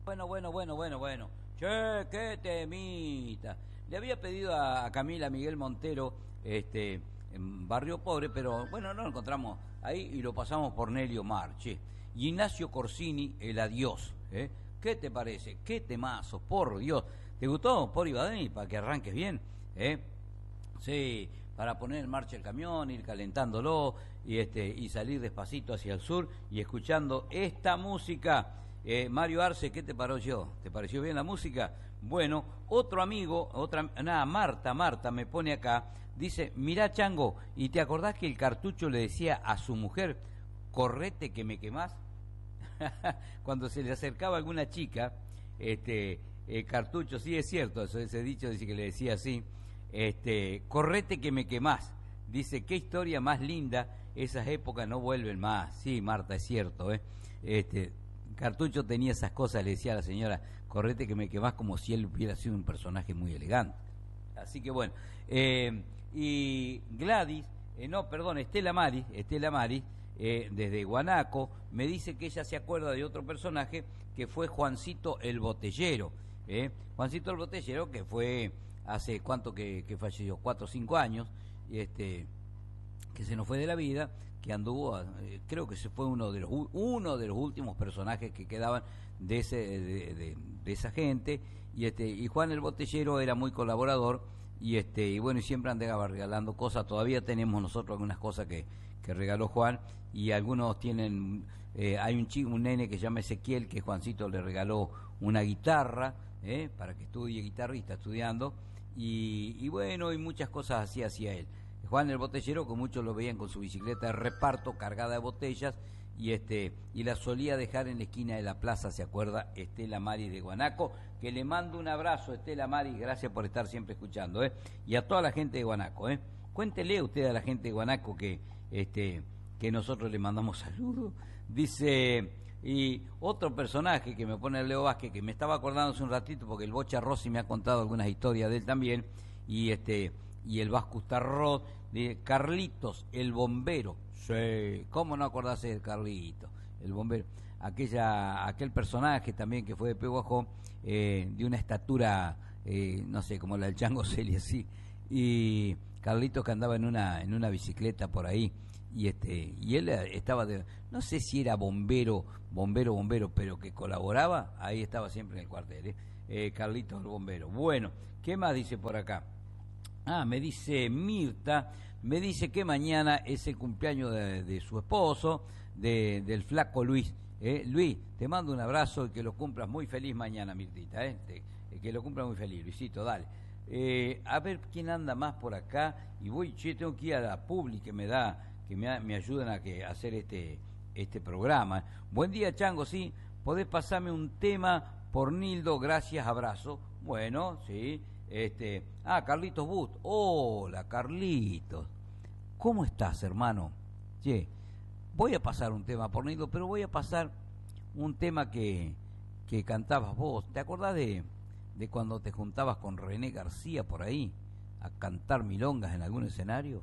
Bueno. Che, qué temita. Le había pedido a Camila Miguel Montero, en Barrio Pobre, pero bueno, no lo encontramos ahí y lo pasamos por Nelly Omar, che. Y Ignacio Corsini, El Adiós, ¿eh? ¿Qué te parece? ¿Qué temazo? Por Dios. ¿Te gustó, por Ibadeni, para que arranques bien? Sí, para poner en marcha el camión, ir calentándolo y salir despacito hacia el sur y escuchando esta música. Mario Arce, ¿qué te pareció? ¿Te pareció bien la música? Bueno, otro amigo, Marta me pone acá, dice, mirá Chango, ¿y te acordás que el Cartucho le decía a su mujer, correte que me quemás? Cuando se le acercaba alguna chica, Cartucho, sí es cierto, ese dicho dice que le decía así, correte que me quemás. Dice, qué historia más linda, esas épocas no vuelven más. Sí, Marta, es cierto, Cartucho tenía esas cosas, le decía a la señora, correte que me quemás, como si él hubiera sido un personaje muy elegante. Así que bueno, y Gladys, Estela Maris, desde Guanaco, me dice que ella se acuerda de otro personaje que fue Juancito el Botellero. Juancito el Botellero, que fue hace cuánto que falleció, 4 o 5 años, que se nos fue de la vida, que anduvo, creo que se fue uno de los últimos personajes que quedaban de esa gente, y Juan el Botellero era muy colaborador, y bueno, y siempre andaba regalando cosas. Todavía tenemos nosotros algunas cosas que regaló Juan, y algunos tienen, hay un nene que se llama Ezequiel, que Juancito le regaló una guitarra, para que estudie guitarrista, estudiando, y bueno, y muchas cosas así hacía él. Juan el Botellero, que muchos lo veían con su bicicleta de reparto cargada de botellas, y la solía dejar en la esquina de la plaza, ¿se acuerda? Estela Maris de Guanaco, que le mando un abrazo, Estela Maris, gracias por estar siempre escuchando, y a toda la gente de Guanaco, cuéntele usted a la gente de Guanaco que nosotros le mandamos saludos. Dice, y otro personaje que me pone Leo Vázquez, que me estaba acordando hace un ratito, porque el Bocha Rossi me ha contado algunas historias de él también, y el Vasco Starrot, de Carlitos, el bombero. Sí, ¿cómo no acordarse de Carlitos, el bombero? Aquel personaje también que fue de Pehuajó, de una estatura, no sé, como la del Chango Celia, así, y Carlitos que andaba en una bicicleta por ahí, y él estaba no sé si era bombero, pero que colaboraba, ahí estaba siempre en el cuartel, Carlitos el bombero. Bueno, ¿qué más dice por acá? Me dice Mirta, me dice que mañana es el cumpleaños de su esposo, del flaco Luis. Luis, te mando un abrazo y que lo cumplas muy feliz mañana, Mirtita, que lo cumplas muy feliz, Luisito, dale. A ver quién anda más por acá, y tengo que ir a la Publi que me ayudan a hacer este programa. Buen día, Chango, sí, podés pasarme un tema por Nildo, gracias, abrazo. Bueno, sí. Carlitos Bust. Hola, Carlitos. ¿Cómo estás, hermano? Che, voy a pasar un tema por Nildo, pero voy a pasar un tema que cantabas vos. ¿Te acordás de cuando te juntabas con René García por ahí a cantar milongas en algún escenario?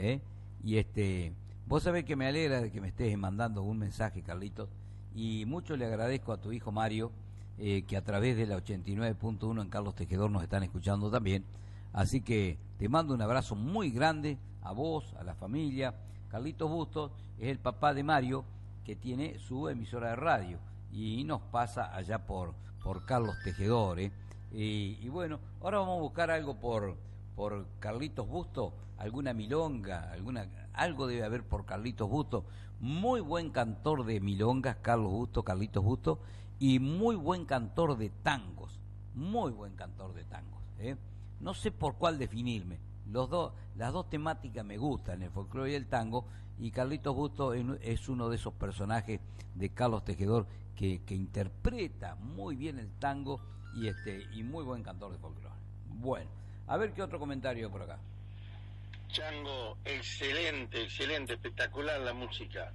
Vos sabés que me alegra de que me estés mandando un mensaje, Carlitos, y mucho le agradezco a tu hijo Mario, que a través de la 89.1 en Carlos Tejedor nos están escuchando también. Así que te mando un abrazo muy grande a vos, a la familia. Carlitos Bustos es el papá de Mario, que tiene su emisora de radio y nos pasa allá por Carlos Tejedor. Y bueno, ahora vamos a buscar algo por Carlitos Bustos, alguna milonga, algo debe haber por Carlitos Bustos. Muy buen cantor de milongas, Carlitos Bustos, y muy buen cantor de tangos, No sé por cuál definirme. Las dos temáticas me gustan, el folclore y el tango, y Carlitos Bustos es uno de esos personajes de Carlos Tejedor que interpreta muy bien el tango y muy buen cantor de folclore. Bueno, a ver qué otro comentario por acá. Chango, excelente, espectacular la música.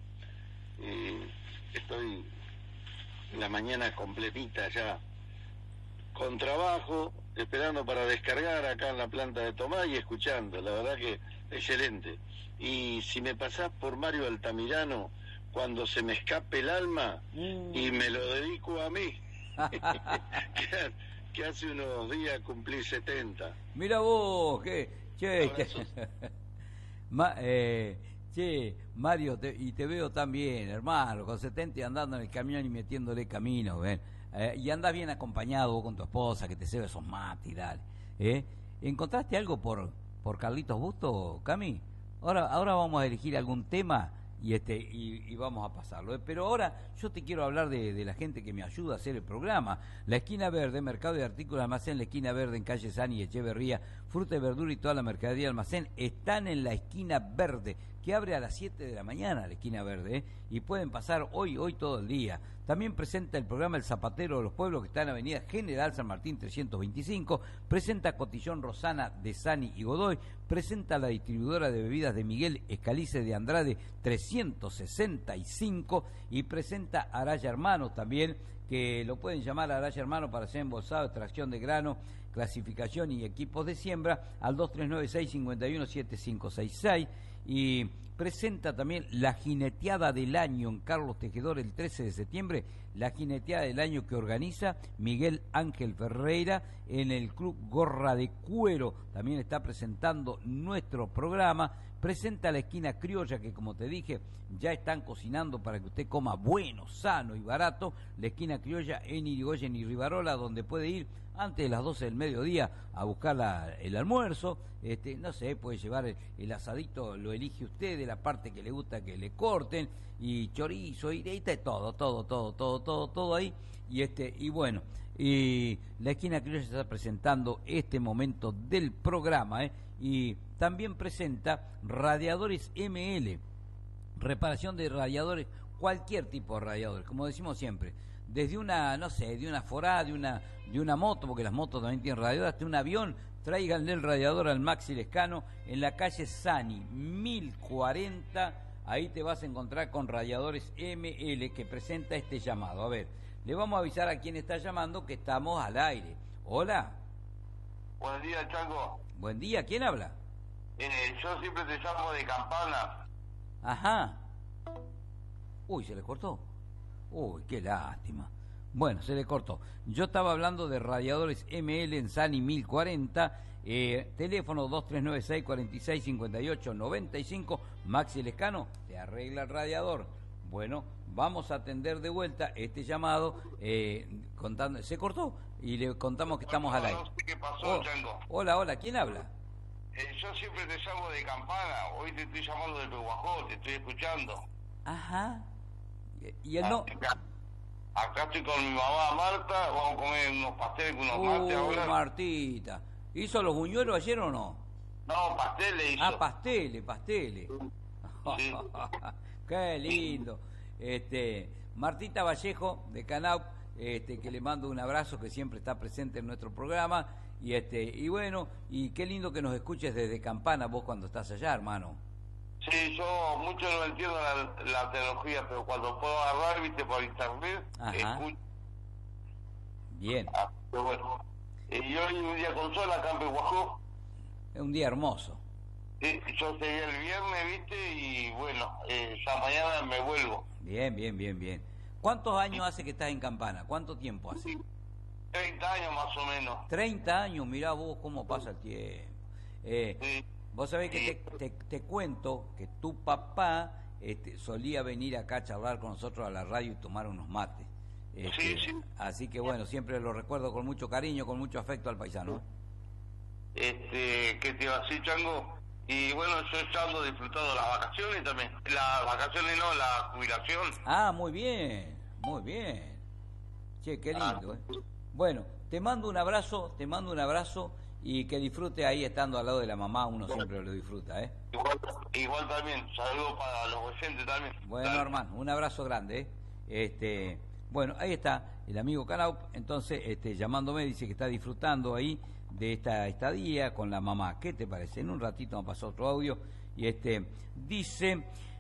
Estoy la mañana completita ya con trabajo, esperando para descargar acá en la planta de Tomás y escuchando, la verdad que excelente. Y si me pasás por Mario Altamirano, Cuando se me escape el alma, y me lo dedico a mí. que hace unos días cumplí 70. Mira vos, que... Che, che, Mario, y te veo tan bien, hermano, con 70 y andando en el camión y metiéndole camino, ¿ven? Y andás bien acompañado vos con tu esposa, que te sirve esos mates y dale. ¿Encontraste algo por Carlitos Busto, Cami? Ahora vamos a elegir algún tema y vamos a pasarlo. Pero ahora yo te quiero hablar de la gente que me ayuda a hacer el programa. La Esquina Verde, Mercado de Artículos Almacén, la Esquina Verde en calle Sani y Echeverría, fruta y verdura y toda la mercadería de almacén están en la Esquina Verde, que abre a las 7 de la mañana la Esquina Verde, y pueden pasar hoy todo el día. También presenta el programa El Zapatero de los Pueblos, que está en Avenida General San Martín 325, presenta Cotillón Rosana de Sani y Godoy, presenta la distribuidora de bebidas de Miguel Escalice de Andrade 365 y presenta Araya Hermanos también, que lo pueden llamar Araya Hermanos para ser embolsado, extracción de grano, clasificación y equipos de siembra al 2396-517566, y presenta también la jineteada del año en Carlos Tejedor el 13 de septiembre, la jineteada del año que organiza Miguel Ángel Ferreira en el Club Gorra de Cuero. También está presentando nuestro programa. Presenta la Esquina Criolla, que como te dije, ya están cocinando para que usted coma bueno, sano y barato. La Esquina Criolla en Irigoyen y Rivarola, donde puede ir antes de las 12 del mediodía a buscar el almuerzo. No sé, puede llevar el asadito, lo elige usted, de la parte que le gusta que le corten, y chorizo, y está todo ahí. Y bueno, y la Esquina Criolla está presentando este momento del programa, y también presenta Radiadores ML, reparación de radiadores, cualquier tipo de radiadores, como decimos siempre, desde una, no sé, de una Forá, de una moto, porque las motos también tienen radiador, hasta un avión. Tráiganle el radiador al Maxi Lescano en la calle Sani 1040. Ahí te vas a encontrar con Radiadores ML, que presenta este llamado. A ver, le vamos a avisar a quien está llamando que estamos al aire. Hola. Buen día, Chango. Buen día, ¿quién habla? Yo siempre te llamo de Campana. Ajá. Uy, se le cortó. Uy, qué lástima. Bueno, se le cortó. Yo estaba hablando de Radiadores ML en Sani 1040, teléfono 2396-4658-95, Maxi Lescano, te arregla el radiador. Bueno, vamos a atender de vuelta este llamado, contando, se cortó, y le contamos que estamos al aire. No sé qué pasó, Chango. Hola, ¿quién habla? Yo siempre te llamo de Campana, hoy te estoy llamando de Pehuajó, te estoy escuchando. Ajá. ¿Y el no? Acá estoy con mi mamá Marta, vamos a comer unos pasteles con unos mates ahora. Martita, ¿hizo los buñuelos ayer o no? No, pasteles hizo. Ah, pasteles. Sí. Qué lindo. Martita Vallejo de Canaup, que le mando un abrazo, que siempre está presente en nuestro programa, y bueno, y qué lindo que nos escuches desde Campana vos cuando estás allá, hermano. Sí, yo mucho no entiendo la tecnología, pero cuando puedo agarrar, viste, por internet, escucho. Bien. Pero bueno. Y hoy un día con sol acá en Pehuajó. Es un día hermoso. Sí, yo llegué el viernes, viste, y bueno, ya mañana me vuelvo. Bien. ¿Cuántos años hace que estás en Campana? ¿Cuánto tiempo hace? 30 años más o menos. 30 años, mirá vos cómo pasa el tiempo. Sí. Vos sabés que te cuento que tu papá solía venir acá a charlar con nosotros a la radio y tomar unos mates. Sí. Así que bueno, siempre lo recuerdo con mucho cariño, con mucho afecto al paisano. ¿Qué te iba a decir, Chango? Y bueno, yo ando disfrutando las vacaciones también. Las vacaciones no, la jubilación. Ah, muy bien. Che, qué lindo, Bueno, te mando un abrazo, y que disfrute ahí estando al lado de la mamá, uno siempre lo disfruta, Igual también, saludos para los oyentes también. Bueno, hermano, un abrazo grande, Bueno, ahí está el amigo Canaup, entonces, llamándome, dice que está disfrutando ahí de esta estadía con la mamá. ¿Qué te parece? En un ratito me pasó otro audio, y dice,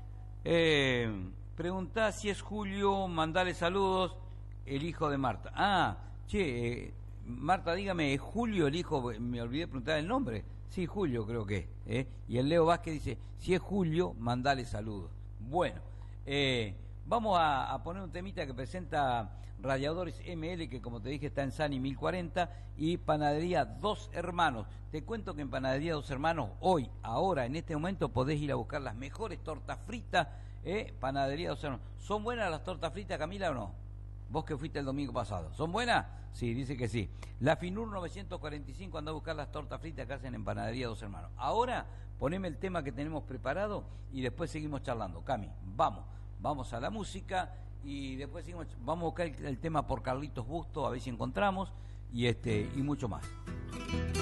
preguntá si es Julio, mandale saludos, el hijo de Marta. Ah, che, Marta, dígame, ¿es Julio el hijo? Me olvidé de preguntar el nombre. Sí, Julio creo que es. Y el Leo Vázquez dice, si es Julio, mandale saludos. Bueno, vamos a poner un temita que presenta Radiadores ML, que como te dije está en Sani 1040, y Panadería Dos Hermanos. Te cuento que en Panadería Dos Hermanos, hoy, ahora, en este momento, podés ir a buscar las mejores tortas fritas, Panadería Dos Hermanos. ¿Son buenas las tortas fritas, Camila, o no? Vos que fuiste el domingo pasado. ¿Son buenas? Sí, dice que sí. La Finur 945 anda a buscar las tortas fritas que hacen en Panadería Dos Hermanos. Ahora, poneme el tema que tenemos preparado y después seguimos charlando. Cami, vamos a la música y después vamos a buscar el tema por Carlitos Busto, a ver si encontramos, y mucho más.